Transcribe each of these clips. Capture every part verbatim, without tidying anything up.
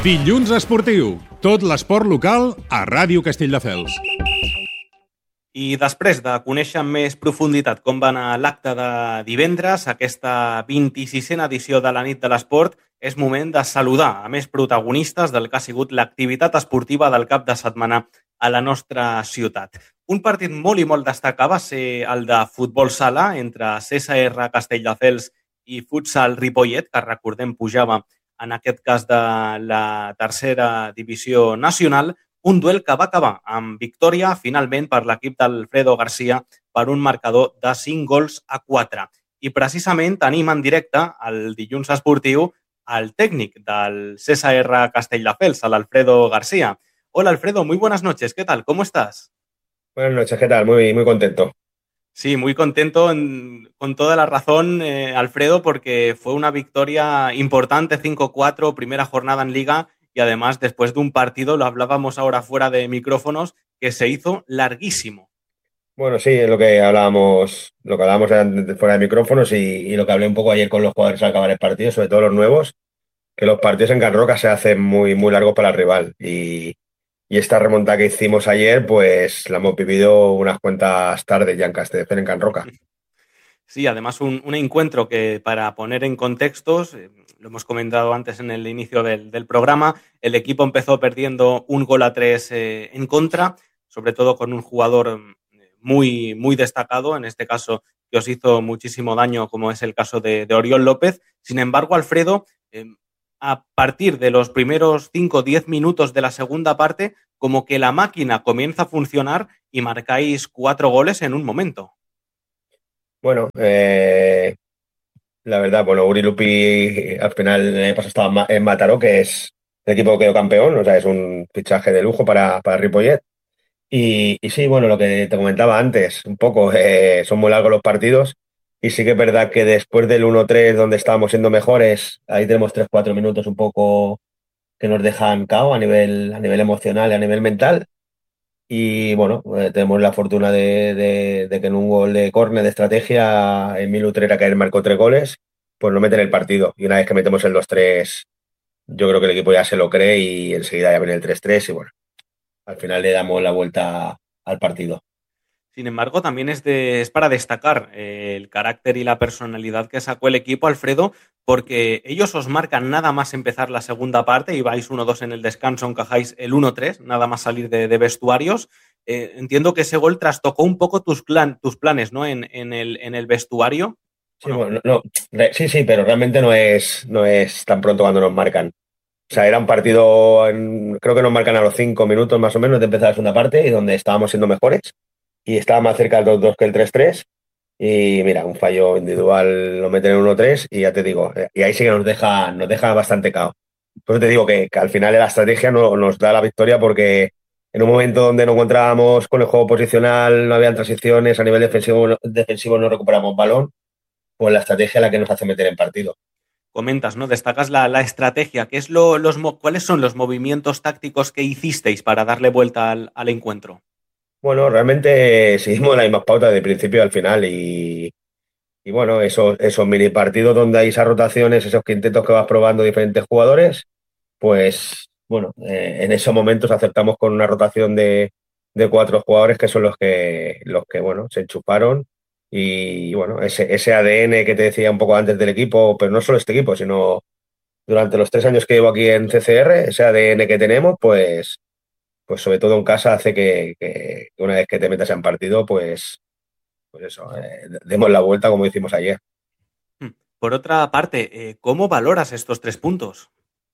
Dilluns esportiu. Tot l'esport local a Ràdio Castelldefels. I després de conèixer amb més profunditat com va anar l'acte de divendres, aquesta vint-i-sisena edició de la nit de l'esport, és moment de saludar a més protagonistes del que ha sigut l'activitat esportiva del cap de setmana a la nostra ciutat. Un partit molt i molt destacat va ser el de futbol sala entre C S R Castelldefels i Futsal Ripollet, que recordem pujava en aquest cas de la tercera divisió nacional, un duel que va acabar amb victòria finalment per l'equip d'Alfredo García per un marcador de cinc gols a quatre. I precisament tenim en directe el dilluns esportiu al técnic del C S R Castelldefels, al Alfredo García. Hola Alfredo, muy buenas noches, ¿qué tal? ¿Cómo estás? Buenas noches, ¿qué tal? Muy, muy contento. Sí, muy contento, en, con toda la razón, eh, Alfredo, porque fue una victoria importante, cinco cuatro, primera jornada en Liga, y además después de un partido, lo hablábamos ahora fuera de micrófonos, que se hizo larguísimo. Bueno, sí, es lo que hablábamos, lo que hablábamos fuera de micrófonos y, y lo que hablé un poco ayer con los jugadores al acabar el partido, sobre todo los nuevos, que los partidos en Can Roca se hacen muy, muy largos para el rival. Y, y esta remontada que hicimos ayer, pues la hemos vivido unas cuantas tardes ya en Castelldefels, en Can Roca. Sí, además un, un encuentro que, para poner en contextos, eh, lo hemos comentado antes en el inicio del, del programa, el equipo empezó perdiendo un gol a tres eh, en contra, sobre todo con un jugador muy, muy destacado, en este caso que os hizo muchísimo daño, como es el caso de, de Oriol López. Sin embargo, Alfredo, eh, a partir de los primeros cinco o diez minutos de la segunda parte, como que la máquina comienza a funcionar y marcáis cuatro goles en un momento. Bueno, eh, la verdad, bueno, Uri Lupi al final el año pasado estaba en Mataró, que es el equipo que quedó campeón, o sea, es un fichaje de lujo para, para Ripollet. Y, y sí, bueno, lo que te comentaba antes, un poco, eh, son muy largos los partidos y sí que es verdad que después del uno tres, donde estábamos siendo mejores, ahí tenemos tres cuatro minutos un poco que nos dejan cao a nivel, a nivel emocional y a nivel mental. Y bueno, eh, tenemos la fortuna de, de, de que en un gol de córner de estrategia, Emil Utrera, que él marcó tres goles, pues no meten el partido. Y una vez que metemos el dos tres, yo creo que el equipo ya se lo cree y enseguida ya viene el tres tres y bueno, al final le damos la vuelta al partido. Sin embargo, también es, de, es para destacar eh, el carácter y la personalidad que sacó el equipo, Alfredo, porque ellos os marcan nada más empezar la segunda parte y vais uno dos en el descanso, encajáis el uno tres, nada más salir de, de vestuarios. Eh, entiendo que ese gol trastocó un poco tus, plan, tus planes, ¿no? En, en, el, en el vestuario. Sí, no? Bueno, no, sí, sí, pero realmente no es, no es tan pronto cuando nos marcan. O sea, era un partido, en, creo que nos marcan a los cinco minutos más o menos de empezar la segunda parte y donde estábamos siendo mejores y estaba más cerca del dos dos que el tres tres y mira, un fallo individual lo meten en uno tres y ya te digo, y ahí sí que nos deja, nos deja bastante cao. Por eso te digo que, que al final la estrategia no, nos da la victoria porque en un momento donde nos encontrábamos con el juego posicional, no habían transiciones, a nivel defensivo, defensivo no recuperamos balón, pues la estrategia es la que nos hace meter en partido. Comentas, ¿no? Destacas la, la estrategia. ¿Qué es lo, los, ¿Cuáles son los movimientos tácticos que hicisteis para darle vuelta al, al encuentro? Bueno, realmente seguimos la misma pauta de principio al final y, y bueno, esos, esos mini partidos donde hay esas rotaciones, esos quintetos que vas probando diferentes jugadores, pues bueno, eh, en esos momentos acertamos con una rotación de, de cuatro jugadores que son los que, los que bueno, se enchufaron y bueno, ese, ese A D N que te decía un poco antes del equipo, pero no solo este equipo, sino durante los tres años que llevo aquí en C C R, ese A D N que tenemos, pues pues sobre todo en casa hace que, que una vez que te metas en partido, pues, pues eso, eh, demos la vuelta como hicimos ayer. Por otra parte, eh, ¿cómo valoras estos tres puntos?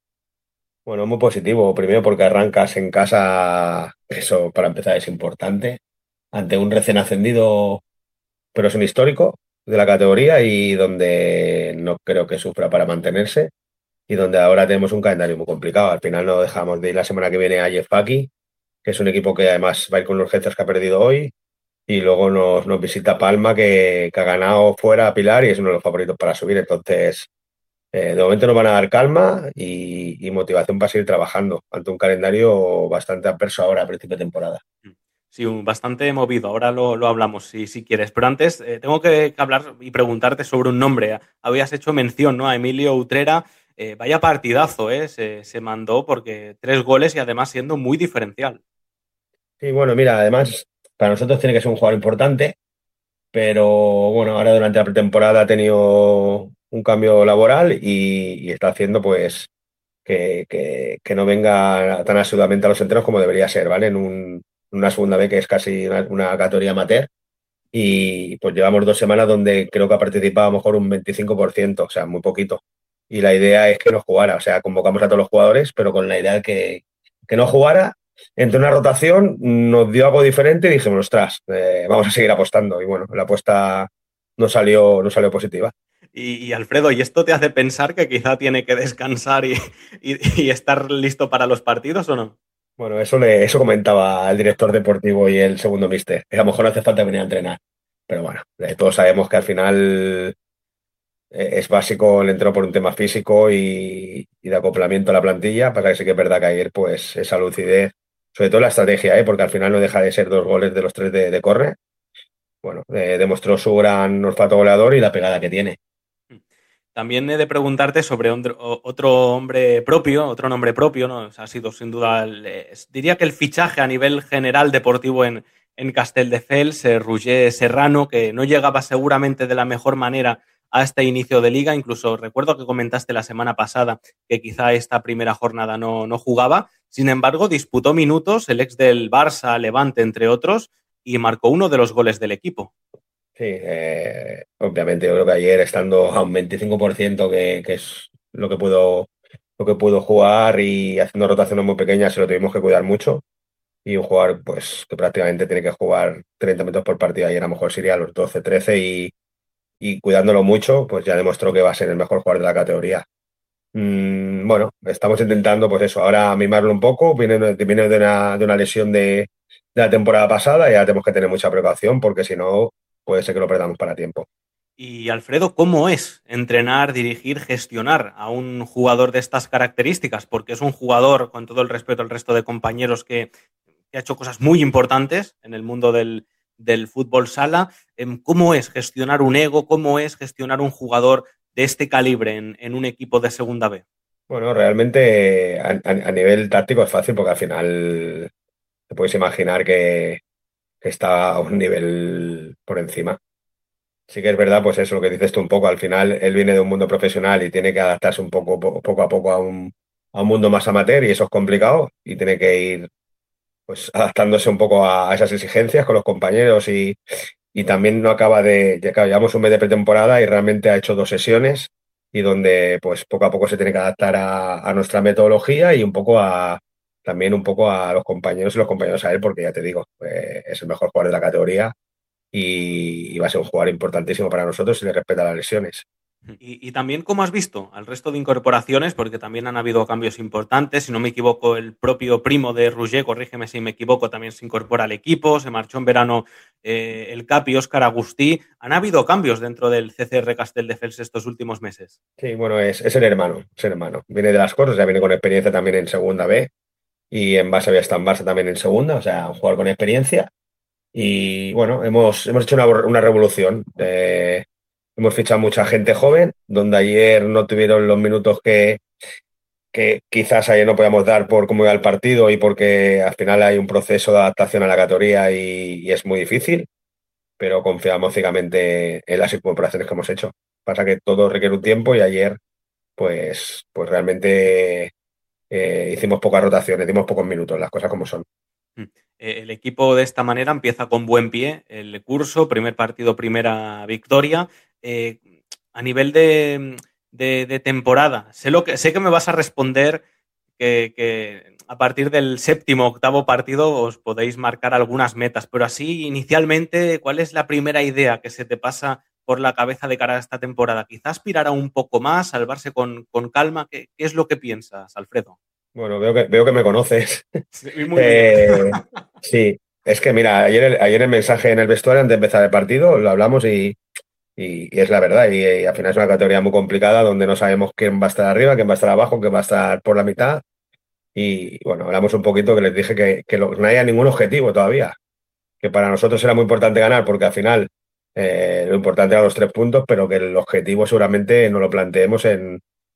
Bueno, muy positivo. Primero porque arrancas en casa, eso para empezar es importante, ante un recién ascendido, pero es un histórico de la categoría y donde no creo que sufra para mantenerse y donde ahora tenemos un calendario muy complicado. Al final no dejamos de ir la semana que viene a Yefaki, que es un equipo que además va a ir con urgencias que ha perdido hoy, y luego nos, nos visita Palma, que, que ha ganado fuera a Pilar y es uno de los favoritos para subir. Entonces, eh, de momento nos van a dar calma y, y motivación para seguir trabajando ante un calendario bastante adverso ahora a principio de temporada. Sí, bastante movido, ahora lo, lo hablamos si, si quieres, pero antes eh, tengo que hablar y preguntarte sobre un nombre. Habías hecho mención, ¿no?, a Emilio Utrera. Eh, vaya partidazo, ¿eh? Se, se mandó porque tres goles y además siendo muy diferencial. Sí, bueno, mira, además, para nosotros tiene que ser un jugador importante, pero bueno, ahora durante la pretemporada ha tenido un cambio laboral y, y está haciendo pues que, que, que no venga tan asiduamente a los entrenos como debería ser, ¿vale? En un, una segunda B que es casi una, una categoría amateur y pues llevamos dos semanas donde creo que ha participado a lo mejor un veinticinco por ciento, o sea, muy poquito. Y la idea es que no jugara, o sea, convocamos a todos los jugadores, pero con la idea de que, que no jugara. Entre una rotación nos dio algo diferente y dijimos, ostras, eh, vamos a seguir apostando. Y bueno, la apuesta no salió, no salió positiva. Y, y Alfredo, ¿y esto te hace pensar que quizá tiene que descansar y, y, y estar listo para los partidos o no? Bueno, eso, le, eso comentaba el director deportivo y el segundo míster. A lo mejor no hace falta venir a entrenar. Pero bueno, eh, todos sabemos que al final eh, es básico el entreno por un tema físico y, y de acoplamiento a la plantilla. Para que sí que es verdad que ayer, pues, esa lucidez, sobre todo la estrategia, ¿eh? Porque al final no deja de ser dos goles de los tres de, de córner. Bueno, eh, demostró su gran olfato goleador y la pegada que tiene. También he de preguntarte sobre otro hombre propio, otro nombre propio, ¿no? O sea, ha sido sin duda, el, diría que el fichaje a nivel general deportivo en, en Castelldefels, eh, Roger Serrano, que no llegaba seguramente de la mejor manera a este inicio de liga. Incluso recuerdo que comentaste la semana pasada que quizá esta primera jornada no, no jugaba. Sin embargo, disputó minutos, el ex del Barça, Levante, entre otros, y marcó uno de los goles del equipo. Sí, eh, obviamente yo creo que ayer estando a un veinticinco por ciento que, que es lo que puedo lo que pudo jugar y haciendo rotaciones muy pequeñas se lo tuvimos que cuidar mucho y un jugador pues que prácticamente tiene que jugar treinta minutos por partido ayer a lo mejor sería a los doce trece y, y cuidándolo mucho pues ya demostró que va a ser el mejor jugador de la categoría. Mm, bueno, estamos intentando pues eso, ahora mimarlo un poco, viene, viene de, una, de una lesión de, de la temporada pasada y ya tenemos que tener mucha precaución porque si no puede ser que lo perdamos para tiempo. Y Alfredo, ¿cómo es entrenar, dirigir, gestionar a un jugador de estas características? Porque es un jugador, con todo el respeto al resto de compañeros, que, que ha hecho cosas muy importantes en el mundo del, del fútbol sala. ¿Cómo es gestionar un ego? ¿Cómo es gestionar un jugador de este calibre en, en un equipo de segunda B? Bueno, realmente a, a, a nivel táctico es fácil porque al final te puedes imaginar que, que está a un nivel por encima. Sí que es verdad, pues eso, lo que dices tú un poco, al final él viene de un mundo profesional y tiene que adaptarse un poco, poco a poco a un, a un mundo más amateur y eso es complicado y tiene que ir pues adaptándose un poco a, a esas exigencias con los compañeros y, y también no acaba de, ya llevamos un mes de pretemporada y realmente ha hecho dos sesiones y donde pues poco a poco se tiene que adaptar a, a nuestra metodología y un poco a también un poco a los compañeros y los compañeros a él porque ya te digo, eh, es el mejor jugador de la categoría y, y va a ser un jugador importantísimo para nosotros si le respeta las lesiones. Y, y también, ¿cómo has visto al resto de incorporaciones? Porque también han habido cambios importantes. Si no me equivoco, el propio primo de Roger, corrígeme si me equivoco, también se incorpora al equipo. Se marchó en verano eh, el Capi, Óscar Agustí. ¿Han habido cambios dentro del C C R Castelldefels estos últimos meses? Sí, bueno, es, es el hermano, es el hermano. Viene de las cosas, ya viene con experiencia también en segunda B y en base había estado en Barça también en segunda, o sea, un jugador con experiencia. Y bueno, hemos, hemos hecho una, una revolución. Eh, hemos fichado mucha gente joven, donde ayer no tuvieron los minutos que, que quizás ayer no podíamos dar por cómo iba el partido y porque al final hay un proceso de adaptación a la categoría y, y es muy difícil, pero confiamos ciegamente en las incorporaciones que hemos hecho. Pasa que todo requiere un tiempo y ayer pues, pues realmente eh, hicimos pocas rotaciones, dimos pocos minutos, las cosas como son. El equipo de esta manera empieza con buen pie el curso, primer partido, primera victoria. Eh, a nivel de, de, de temporada, sé, lo que, sé que me vas a responder que, que a partir del séptimo, octavo partido os podéis marcar algunas metas, pero así inicialmente, ¿cuál es la primera idea que se te pasa por la cabeza de cara a esta temporada? ¿Quizás aspirar a un poco más, salvarse con, con calma? ¿Qué, ¿Qué es lo que piensas, Alfredo? Bueno, veo que, veo que me conoces. Sí, muy eh, bien. sí, es que mira, ayer el, ayer el mensaje en el vestuario antes de empezar el partido lo hablamos y, y, y es la verdad. Y, y al final es una categoría muy complicada donde no sabemos quién va a estar arriba, quién va a estar abajo, quién va a estar por la mitad. Y bueno, hablamos un poquito que les dije que, que lo, no haya ningún objetivo todavía. Que para nosotros era muy importante ganar porque al final eh, lo importante eran los tres puntos, pero que el objetivo seguramente no lo planteemos en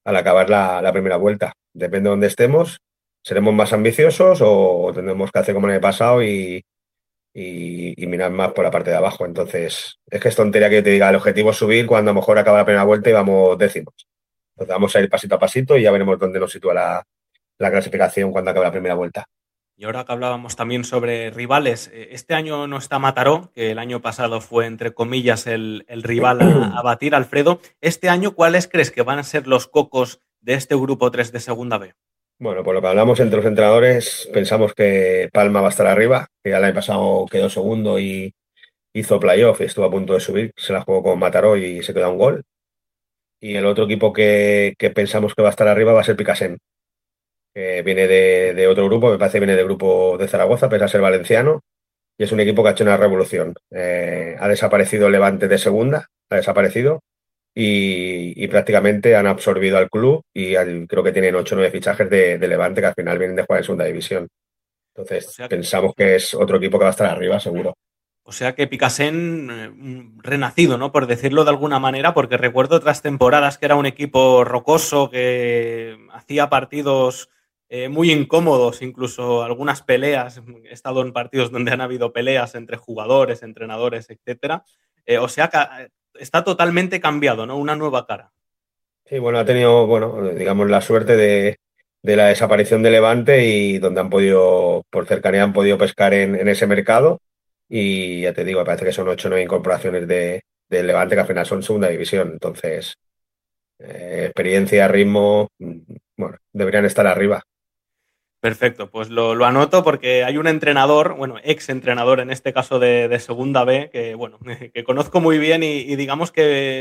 al acabar la, la primera vuelta. Depende de dónde estemos, seremos más ambiciosos o tendremos que hacer como en el pasado y, y, y mirar más por la parte de abajo. Entonces, es que es tontería que yo te diga, el objetivo es subir cuando a lo mejor acaba la primera vuelta y vamos décimos. Entonces vamos a ir pasito a pasito y ya veremos dónde nos sitúa la, la clasificación cuando acabe la primera vuelta. Y ahora que hablábamos también sobre rivales, este año no está Mataró, que el año pasado fue, entre comillas, el, el rival a, a batir, Alfredo. Este año, ¿cuáles crees que van a ser los cocos de este grupo tres de Segunda B? Bueno, por lo que hablamos entre los entrenadores, pensamos que Palma va a estar arriba, que ya el año pasado quedó segundo y hizo playoff y estuvo a punto de subir, se la jugó con Mataró y se quedó a un gol. Y el otro equipo que, que pensamos que va a estar arriba va a ser Picasen, que viene de, de otro grupo, me parece que viene del grupo de Zaragoza, pese a ser valenciano, y es un equipo que ha hecho una revolución. Eh, ha desaparecido el Levante de segunda, ha desaparecido, y, y prácticamente han absorbido al club y al, creo que tienen ocho o nueve fichajes de, de Levante que al final vienen de jugar en segunda división. Entonces, o sea, pensamos que es otro equipo que va a estar arriba, seguro. O sea que Picasen eh, renacido, ¿no? Por decirlo de alguna manera, porque recuerdo otras temporadas que era un equipo rocoso que hacía partidos eh, muy incómodos, incluso algunas peleas. He estado en partidos donde han habido peleas entre jugadores, entrenadores, etcétera. Eh, o sea que está totalmente cambiado, ¿no? Una nueva cara. Sí, bueno, ha tenido, bueno, digamos, la suerte de, de la desaparición de Levante y donde han podido, por cercanía, han podido pescar en, en ese mercado. Y ya te digo, me parece que son ocho o nueve incorporaciones de, de Levante que al final son segunda división. Entonces, eh, experiencia, ritmo, bueno, deberían estar arriba. Perfecto, pues lo, lo anoto porque hay un entrenador, bueno, ex entrenador en este caso de, de Segunda B, que bueno, que conozco muy bien y, y digamos que